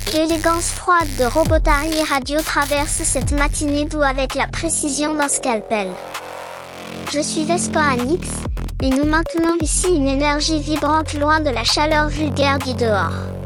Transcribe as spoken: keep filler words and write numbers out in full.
L'élégance froide de Robotary Radio traverse cette matinée douce avec la précision d'un scalpel. Je suis Vespa Anix, et nous maintenons ici une énergie vibrante loin de la chaleur vulgaire du dehors.